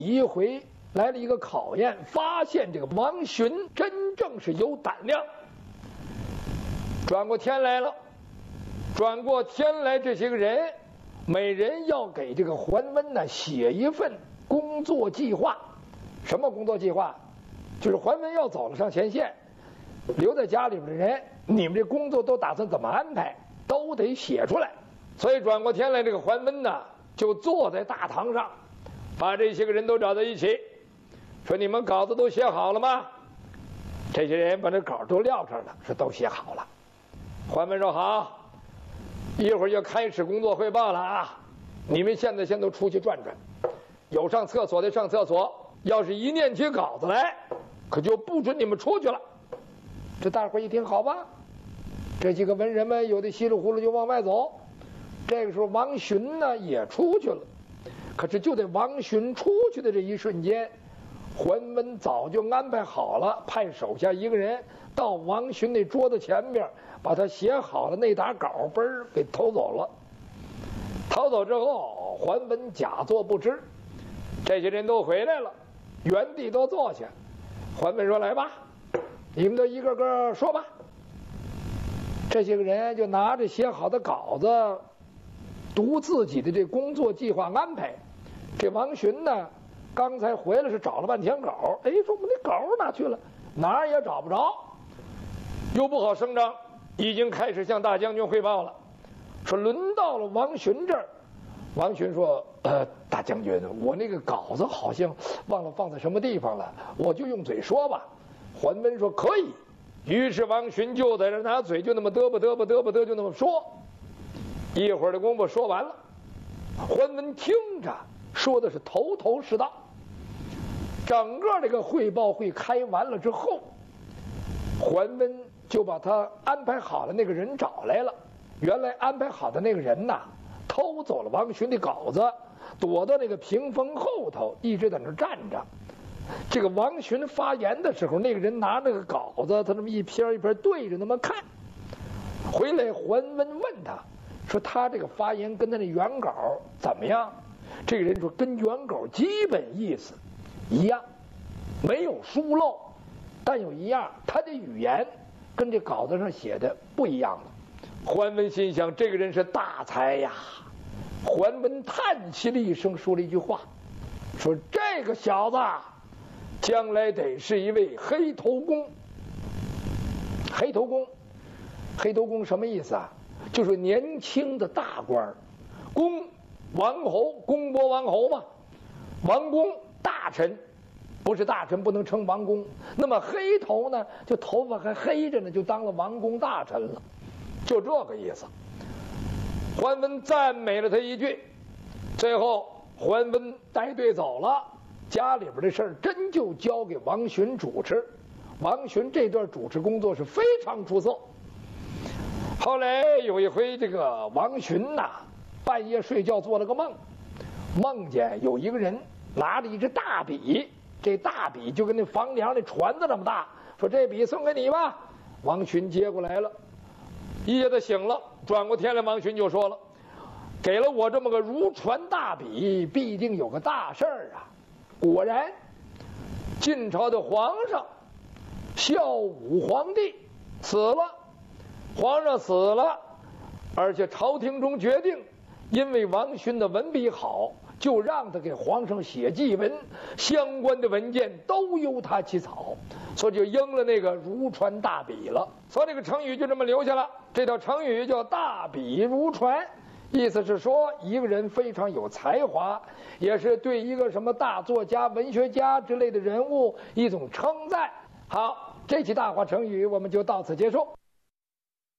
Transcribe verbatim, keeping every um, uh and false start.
一回来了一个考验，发现这个王洵真正是有胆量。转过天来了，转过天来，这些个人每人要给这个桓温呢写一份工作计划。什么工作计划？就是桓温要走了上前线，留在家里边的人，你们这工作都打算怎么安排，都得写出来。所以转过天来，这个桓温呢就坐在大堂上，把这些个人都找在一起，说：“你们稿子都写好了吗？”这些人把这稿都撂这儿了，说都写好了。桓温说：“好，一会儿就开始工作汇报了啊！你们现在先都出去转转，有上厕所的上厕所，要是一念起稿子来，可就不准你们出去了。”这大伙一听，好吧，这几个文人们有的稀里糊涂就往外走。这个时候，王洵呢也出去了。可是就在王洵出去的这一瞬间，桓温早就安排好了，派手下一个人到王洵那桌子前面，把他写好了那沓稿本儿给偷走了。偷走之后，桓温假作不知，这些人都回来了，原地都坐下。桓温说：“来吧，你们都一个个说吧。”这些个人就拿着写好的稿子读自己的这工作计划安排。这王洵呢刚才回来是找了半天稿，哎，说我们那稿哪去了？哪儿也找不着，又不好声张，已经开始向大将军汇报了。说轮到了王洵这儿，王洵说：“呃，大将军，我那个稿子好像忘了放在什么地方了，我就用嘴说吧。”桓温说：“可以。”于是王洵就在这拿嘴就那么嘚吧嘚吧嘚吧嘚，就那么说。一会儿的功夫说完了，桓温听着说的是头头是道。整个这个汇报会开完了之后，桓温就把他安排好了那个人找来了。原来安排好的那个人呐，偷走了王洵的稿子，躲到那个屏风后头，一直在那站着。这个王洵发言的时候，那个人拿那个稿子，他那么一篇一篇对着那么看。回来桓温问他说：“他这个发言跟他那原稿怎么样？”这个人说：“跟原稿基本意思一样，没有疏漏，但有一样，他的语言跟这稿子上写的不一样了。”桓温心想，这个人是大才呀。桓温叹息了一声，说了一句话，说：“这个小子将来得是一位黑头公。”黑头公，黑头公什么意思啊？就是年轻的大官，公王侯，公伯王侯嘛，王公大臣，不是大臣不能称王公。那么黑头呢，就头发还黑着呢，就当了王公大臣了，就这个意思。桓温赞美了他一句，最后桓温带队走了，家里边的事儿真就交给王洵主持。王洵这段主持工作是非常出色。后来有一回，这个王洵呐，半夜睡觉做了个梦，梦见有一个人拿着一支大笔，这大笔就跟那房梁那船子那么大，说：“这笔送给你吧。”王洵接过来了，一夜他醒了，转过天来，王洵就说了：“给了我这么个如船大笔，必定有个大事儿啊！”果然，晋朝的皇上孝武皇帝死了。皇上死了，而且朝廷中决定，因为王洵的文笔好，就让他给皇上写祭文，相关的文件都由他起草，所以就应了那个如船大笔了。所以这个成语就这么留下了。这条成语叫大笔如船，意思是说一个人非常有才华，也是对一个什么大作家、文学家之类的人物一种称赞。好，这期大话成语我们就到此结束。